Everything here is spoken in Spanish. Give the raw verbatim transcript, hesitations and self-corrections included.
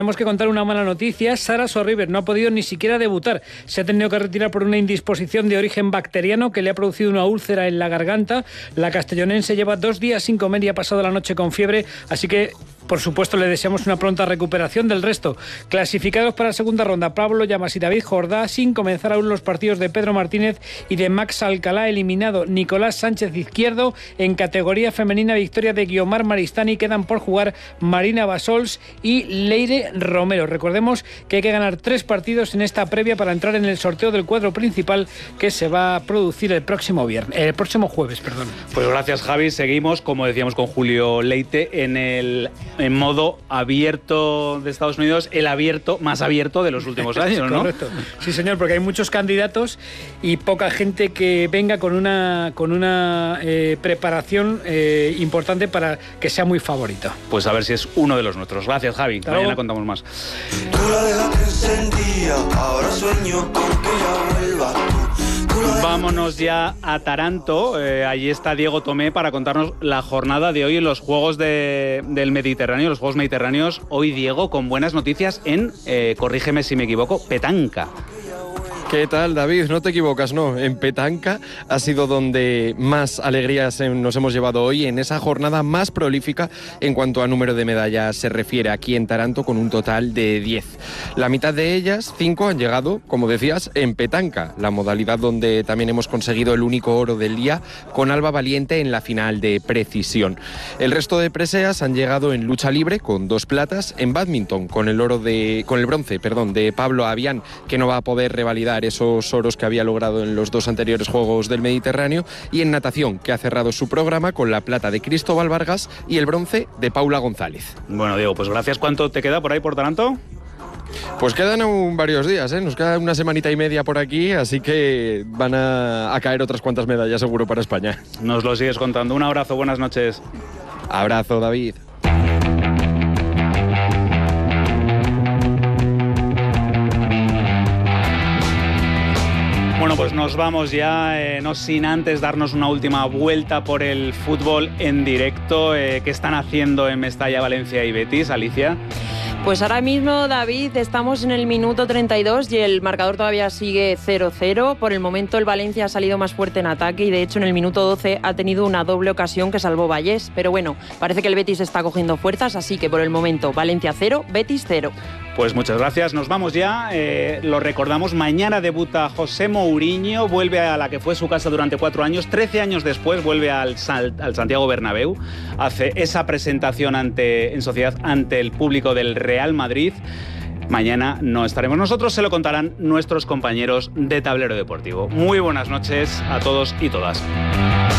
Tenemos que contar una mala noticia. Sara Sorribes no ha podido ni siquiera debutar. Se ha tenido que retirar por una indisposición de origen bacteriano que le ha producido una úlcera en la garganta. La castellonense lleva dos días sin comer y ha pasado la noche con fiebre, así que por supuesto le deseamos una pronta recuperación. Del resto, clasificados para la segunda ronda, Pablo Llamas y David Jordá, sin comenzar aún los partidos de Pedro Martínez y de Max Alcalá. Eliminado Nicolás Sánchez Izquierdo. En categoría femenina, victoria de Guiomar Maristani. Quedan por jugar Marina Basols y Leire Romero. Recordemos que hay que ganar tres partidos en esta previa para entrar en el sorteo del cuadro principal que se va a producir el próximo viernes, el próximo jueves, perdón. Pues gracias, Javi. Seguimos, como decíamos, con Julio Leite en el en modo abierto de Estados Unidos, el abierto más abierto de los últimos años, ¿no? Correcto. Sí, señor, porque hay muchos candidatos y poca gente que venga con una con una eh, preparación eh, importante para que sea muy favorito. Pues a ver si es uno de los nuestros. Gracias, Javi. Hasta Mañana luego. contamos más. Tú la dejaste encendida, ahora sueño con que ella vuelva. Tú la Vámonos ya a Taranto. Eh, allí está Diego Tomé para contarnos la jornada de hoy en los Juegos de, del Mediterráneo, los Juegos Mediterráneos. Hoy, Diego, con buenas noticias en, eh, corrígeme si me equivoco, petanca. ¿Qué tal, David? No te equivocas, no. En petanca ha sido donde más alegrías nos hemos llevado hoy, en esa jornada más prolífica en cuanto a número de medallas se refiere aquí en Taranto, con un total de diez. La mitad de ellas, cinco, han llegado, como decías, en petanca, la modalidad donde también hemos conseguido el único oro del día, con Alba Valiente en la final de precisión. El resto de preseas han llegado en lucha libre, con dos platas, en bádminton, con el oro de, con el bronce, perdón, de Pablo Avián, que no va a poder revalidar esos oros que había logrado en los dos anteriores Juegos del Mediterráneo, y en natación, que ha cerrado su programa con la plata de Cristóbal Vargas y el bronce de Paula González. Bueno, Diego, pues gracias. ¿Cuánto te queda por ahí por Taranto? Pues quedan aún varios días, ¿eh? Nos queda una semanita y media por aquí, así que van a, a caer otras cuantas medallas seguro para España. Nos lo sigues contando. Un abrazo, buenas noches. Abrazo, David. Bueno, pues nos vamos ya, eh, no sin antes darnos una última vuelta por el fútbol en directo. Eh, ¿Qué están haciendo en Mestalla, Valencia y Betis, Alicia? Pues ahora mismo, David, estamos en el minuto treinta y dos y el marcador todavía sigue cero cero. Por el momento el Valencia ha salido más fuerte en ataque y de hecho en el minuto doce ha tenido una doble ocasión que salvó Vallés. Pero bueno, parece que el Betis está cogiendo fuerzas, así que por el momento Valencia cero, Betis cero. Pues muchas gracias, nos vamos ya. Eh, lo recordamos, mañana debuta José Mourinho, vuelve a la que fue su casa durante cuatro años, trece años después vuelve al, al Santiago Bernabéu, hace esa presentación ante, en sociedad ante el público del Real Madrid. Mañana no estaremos nosotros, se lo contarán nuestros compañeros de Tablero Deportivo. Muy buenas noches a todos y todas.